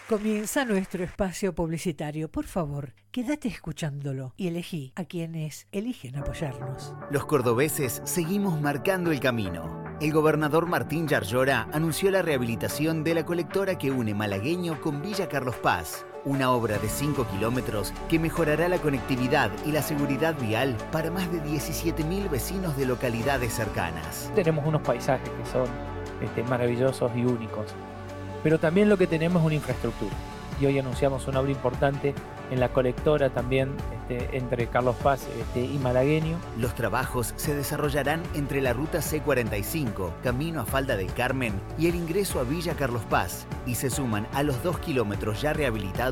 Comienza nuestro espacio publicitario. Por favor, quédate escuchándolo y elegí a quienes eligen apoyarnos. Los cordobeses seguimos marcando el camino. El gobernador Martín Yarlora anunció la rehabilitación de la colectora que une Malagueño con Villa Carlos Paz, una obra de 5 kilómetros que mejorará la conectividad y la seguridad vial para más de 17.000 vecinos de localidades cercanas. Tenemos unos paisajes que son maravillosos y únicos, pero también lo que tenemos es una infraestructura. Y hoy anunciamos una obra importante en la colectora también entre Carlos Paz y Malagueño. Los trabajos se desarrollarán entre la ruta C45, camino a Falda del Carmen, y el ingreso a Villa Carlos Paz, y se suman a los 2 kilómetros ya rehabilitados